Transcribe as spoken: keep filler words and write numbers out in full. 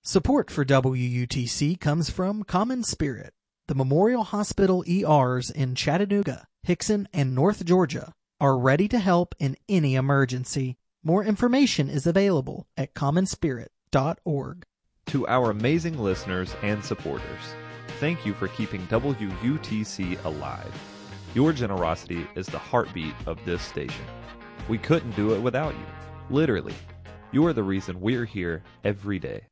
Support for W U T C comes from Common Spirit. The Memorial Hospital E Rs in Chattanooga, Hickson, and North Georgia are ready to help in any emergency. More information is available at common spirit dot org. To our amazing listeners and supporters, thank you for keeping W U T C alive. Your generosity is the heartbeat of this station. We couldn't do it without you. Literally. You are the reason we're here every day.